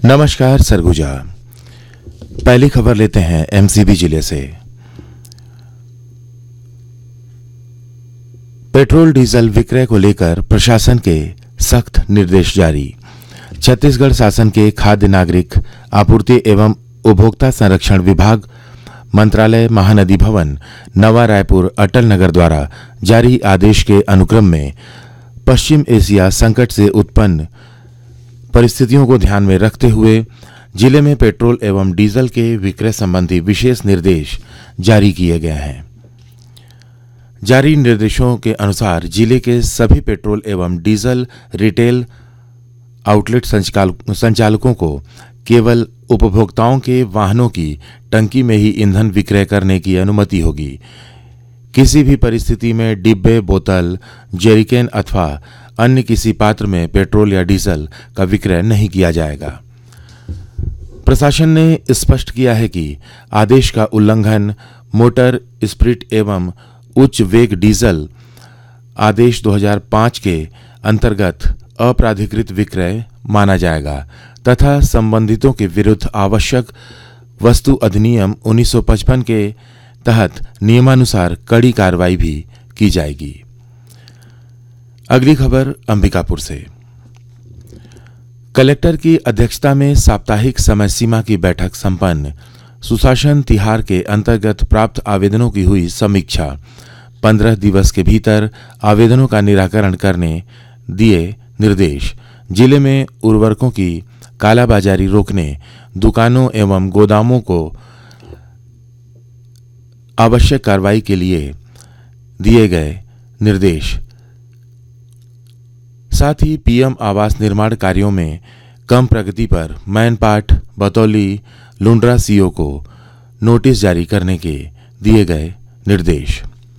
नमस्कार सरगुजा। पहली खबर लेते हैं एमसीबी जिले से। पेट्रोल डीजल विक्रय को लेकर प्रशासन के सख्त निर्देश जारी। छत्तीसगढ़ शासन के खाद्य नागरिक आपूर्ति एवं उपभोक्ता संरक्षण विभाग मंत्रालय महानदी भवन नवा रायपुर अटल नगर द्वारा जारी आदेश के अनुक्रम में पश्चिम एशिया संकट से उत्पन्न परिस्थितियों को ध्यान में रखते हुए जिले में पेट्रोल एवं डीजल के विक्रय संबंधी विशेष निर्देश जारी किए गए हैं। जारी निर्देशों के अनुसार जिले के सभी पेट्रोल एवं डीजल रिटेल आउटलेट संचालकों को केवल उपभोक्ताओं के वाहनों की टंकी में ही ईंधन विक्रय करने की अनुमति होगी। किसी भी परिस्थिति में डिब्बे, बोतल, जेरिकेन अथवा अन्य किसी पात्र में पेट्रोल या डीजल का विक्रय नहीं किया जाएगा। प्रशासन ने स्पष्ट किया है कि आदेश का उल्लंघन मोटर स्पिरिट एवं उच्च वेग डीजल आदेश 2005 के अंतर्गत अपराधिकृत विक्रय माना जाएगा तथा संबंधितों के विरुद्ध आवश्यक वस्तु अधिनियम 1955 के तहत नियमानुसार कड़ी कार्रवाई भी की जाएगी। अगली खबर अंबिकापुर से। कलेक्टर की अध्यक्षता में साप्ताहिक समय सीमा की बैठक संपन्न। सुशासन तिहार के अंतर्गत प्राप्त आवेदनों की हुई समीक्षा। 15 दिवस के भीतर आवेदनों का निराकरण करने दिए निर्देश। जिले में उर्वरकों की कालाबाजारी रोकने, दुकानों एवं गोदामों को आवश्यक कार्रवाई के लिए दिए गए निर्देश। साथ ही पीएम आवास निर्माण कार्यों में कम प्रगति पर मैनपाट, बतौली, लुंड्रा सीओ को नोटिस जारी करने के दिए गए निर्देश।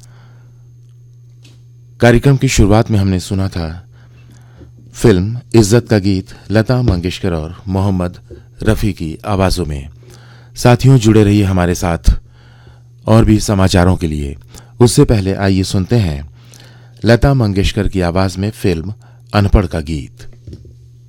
कार्यक्रम की शुरुआत में हमने सुना था फिल्म इज्जत का गीत लता मंगेशकर और मोहम्मद रफ़ी की आवाज़ों में। साथियों, जुड़े रहिए हमारे साथ और भी समाचारों के लिए। उससे पहले आइए सुनते हैं लता मंगेशकर की आवाज़ में फिल्म अनपढ़ का गीत।